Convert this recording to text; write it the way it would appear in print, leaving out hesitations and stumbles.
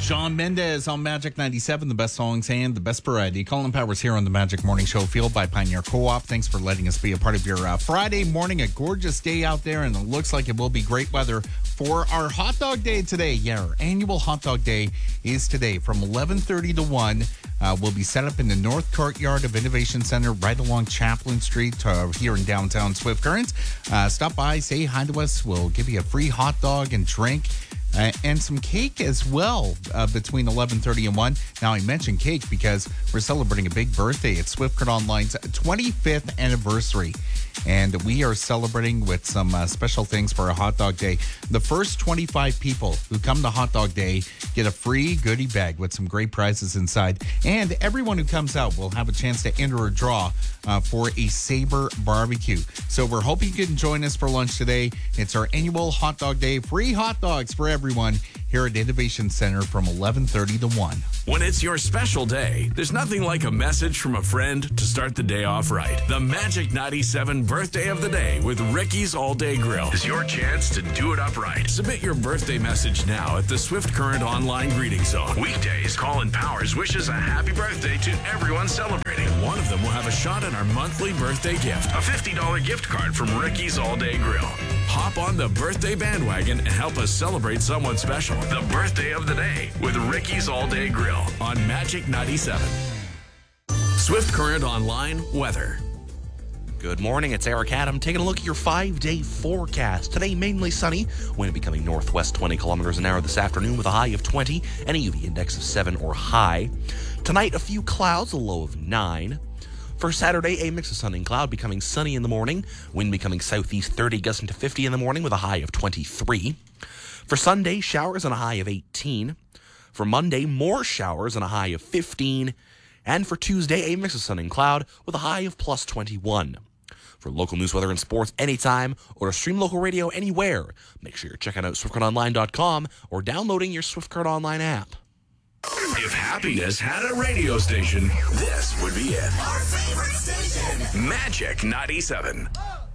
Shawn Mendes on Magic 97, the best songs and the best variety. Colin Powers here on the Magic Morning Show, fueled by Pioneer Co-op. Thanks for letting us be a part of your Friday morning. A gorgeous day out there, and it looks like it will be great weather for our hot dog day today. Yeah, our annual hot dog day is today from 11:30 to 1. We'll be set up in the North Courtyard of Innovation Center right along Chaplin Street here in downtown Swift Current. Stop by, say hi to us. We'll give you a free hot dog and drink. And some cake as well between 11:30 and 1. Now, I mentioned cake because we're celebrating a big birthday. It's Swift Current Online's 25th anniversary. And we are celebrating with some special things for a hot dog day. The first 25 people who come to Hot Dog Day get a free goodie bag with some great prizes inside. And everyone who comes out will have a chance to enter a draw for a Sabre barbecue. So we're hoping you can join us for lunch today. It's our annual Hot Dog Day. Free hot dogs for everyone here at Innovation Center from 11:30 to 1. When it's your special day, there's nothing like a message from a friend to start the day off right. The Magic 97 Birthday of the Day with Ricky's All Day Grill is your chance to do it up right. Submit your birthday message now at the Swift Current Online Greeting Zone. Weekdays, Colin Powers wishes a happy birthday to everyone celebrating. One of them will have a shot at our monthly birthday gift, a $50 gift card from Ricky's All Day Grill. Hop on the birthday bandwagon and help us celebrate someone special. The Birthday of the Day with Ricky's All Day Grill on Magic 97. Swift Current Online weather. Good morning, it's Eric Adam taking a look at your 5-day forecast. Today, mainly sunny, wind becoming northwest 20 kilometers an hour this afternoon with a high of 20 and a UV index of 7 or high. Tonight, a few clouds, a low of 9. For Saturday, a mix of sun and cloud, becoming sunny in the morning, wind becoming southeast 30, gusting to 50 in the morning with a high of 23. For Sunday, showers and a high of 18. For Monday, more showers and a high of 15. And for Tuesday, a mix of sun and cloud with a high of plus 21. For local news, weather, and sports anytime, or to stream local radio anywhere, make sure you're checking out SwiftCurrentOnline.com or downloading your Swift Current Online app. If happiness had a radio station, this would be it. Our favorite station, Magic 97.